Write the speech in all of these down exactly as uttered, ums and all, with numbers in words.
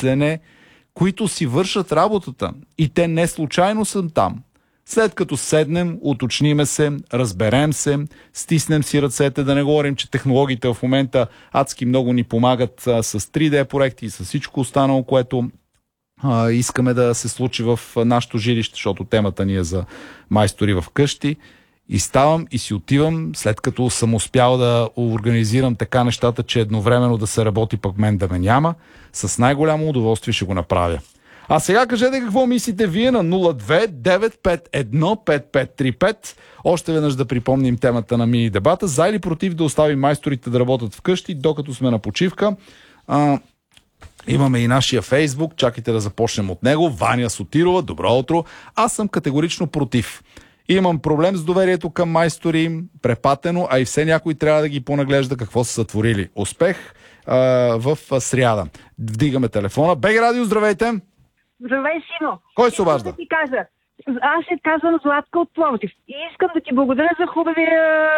мислене, които си вършат работата. И те не случайно са там. След като седнем, уточниме се, разберем се, стиснем си ръцете, да не говорим, че технологиите в момента адски много ни помагат а, с три Д проекти и с всичко останало, което а, искаме да се случи в нашото жилище, защото темата ни е за майстори в къщи. И ставам и си отивам, след като съм успял да организирам така нещата, че едновременно да се работи, пък мен да ме няма, с най-голямо удоволствие ще го направя. А сега кажете какво мислите вие на нула две девет пет едно пет пет три пет. Още веднъж да припомним темата на мини дебата. За или против да оставим майсторите да работят вкъщи, докато сме на почивка. А, имаме и нашия Фейсбук. Чакайте да започнем от него. Ваня Сотирова, добро утро. Аз съм категорично против. Имам проблем с доверието към майстори, препатено, а и все някой трябва да ги понаглежда какво са сътворили. Успех а, в сряда. Вдигаме телефона. БГ Радио, здравейте! Здравей, Сино! Кой се обажда? Да ти кажа, аз се казвам Златка от Пловдив и искам да ти благодаря за, хубавия,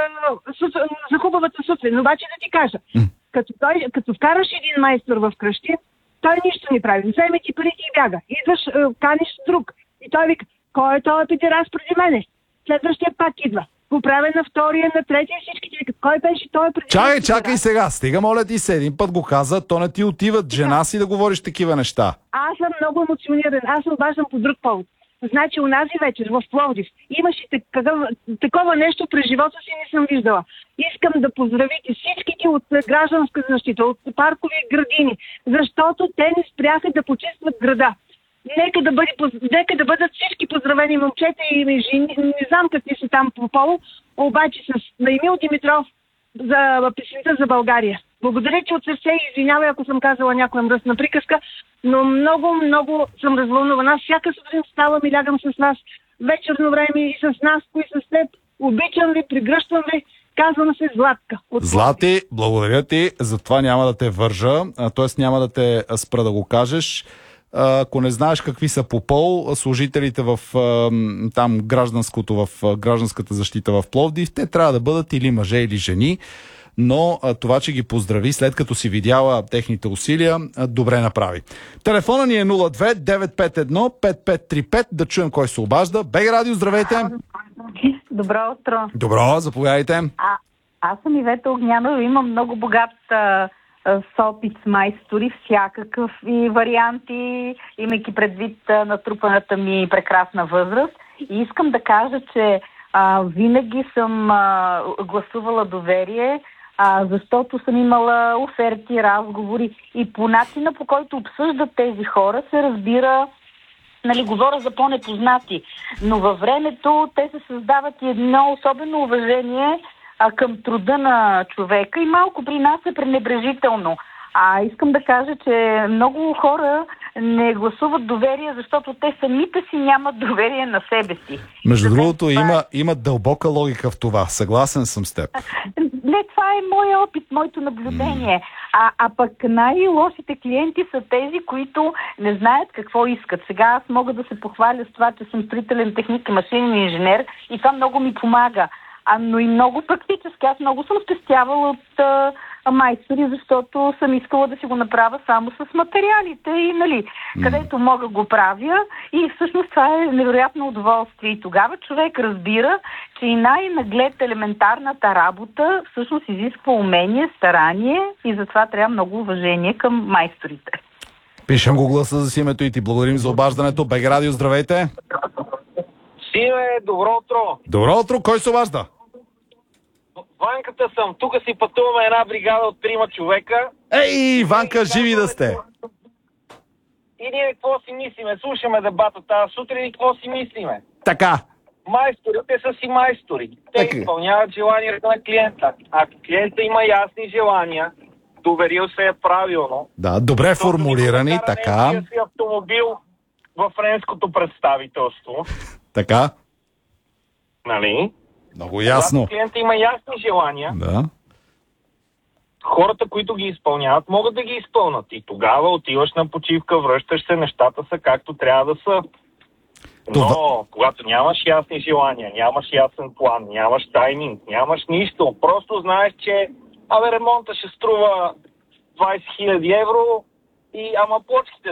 за хубавата сутрин. Обаче да ти кажа, mm. като, той, като вкараш един майстор в къщи, той нищо не прави. Вземе ти парите и бяга. Идваш, каниш друг. И той вика, кой е този педерас преди мене? Следващия пак идва. Поправя на втория, на третия, всички ти викат. Кой беше той преди? Чакай, чакай сега. Стига, моля ти се. Един път го каза, то не ти отиват жена си да говориш такива неща. Аз съм много емоциониран. Аз се обаждам по друг повод. Значи, унази вечер в Пловдив имаше такъв, такова нещо през живота си не съм виждала. Искам да поздравите всичките от гражданска защита, от паркови градини, защото те не спряха да почистват града. Нека да, бъде, нека да бъдат всички поздравени момчета и жени. Не знам какви са там по полу, обаче с на Емил Димитров за песента за България. Благодаря ти от сърце и извинявай, ако съм казала някоя мръсна приказка, но много, много съм развълнувана. Аз всяка сутрин ставам и лягам с вас вечерно време и с нас, и с теб. Обичам ви, пригръщам ви. Казвам се Златка. От... Злати, благодаря ти. Затова няма да те вържа, т.е. няма да те спра да го кажеш. Ако не знаеш какви са по пол, служителите в там гражданското, в гражданската защита в Пловдив, те трябва да бъдат или мъже, или жени, но това, че ги поздрави, след като си видяла техните усилия, добре направи. Телефона ни е нула две девет пет едно пет пет три пет, да чуем кой се обажда. БГ Радио, здравейте! Добро утро! Добро, заповядайте! А, аз съм Ивета Огнянова, имам много богат с опит с майстори, всякакъв и варианти, имайки предвид натрупаната ми прекрасна възраст. И искам да кажа, че а, винаги съм а, гласувала доверие, а, защото съм имала оферти, разговори и по начина, по който обсъждат тези хора, се разбира, нали, говоря за по-непознати, но във времето те се създават и едно особено уважение а, към труда на човека и малко при нас е пренебрежително. А искам да кажа, че много хора не гласуват доверие, защото те самите си нямат доверие на себе си. Между да другото, това... има, има дълбока логика в това. Съгласен съм с теб. Не, това е мой опит, моето наблюдение. А, а пък най-лошите клиенти са тези, които не знаят какво искат. Сега аз мога да се похваля с това, че съм строителен техник и машинен инженер и това много ми помага. А, но и много практически. Аз много съм спестявала от а, майстори, защото съм искала да си го направя само с материалите и, нали, mm. където мога го правя. И всъщност това е невероятно удоволствие. И тогава човек разбира, че и най-наглед елементарната работа всъщност изисква умение, старание и затова трябва много уважение към майсторите. Пишем го гласа за името и ти благодарим за обаждането. БГ Радио, здравейте! Симе, добро утро! Добро утро, кой се обажда? Ванката съм. Тук си пътуваме една бригада от трима човека. Ей, Ванка, живи да сте! И ние какво си мислиме? Слушаме дебата тази сутрин и какво си мислиме? Така. Майсторите са си майстори. Те така изпълняват желанията на клиента. Ако клиента има ясни желания, доверил се е правилно. Да, добре формулирани, така. Не си автомобил в френското представителство. Така. Нали? Много ясно. Когато клиента има ясни желания, да. Хората, които ги изпълняват, могат да ги изпълнат. И тогава отиваш на почивка, връщаш се, нещата са както трябва да са. Но това... когато нямаш ясни желания, нямаш ясен план, нямаш тайминг, нямаш нищо, просто знаеш, че абе ремонта ще струва двайсет хиляди евро и ама плочките